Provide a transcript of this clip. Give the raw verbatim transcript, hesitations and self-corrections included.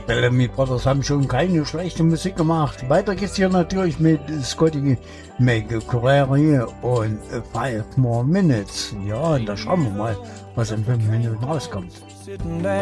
Bellamy Brothers haben schon keine schlechte Musik gemacht. Weiter geht's hier natürlich mit Scotty McCreery und Five More Minutes. Ja, und da schauen wir mal, was in fünf Minuten rauskommt.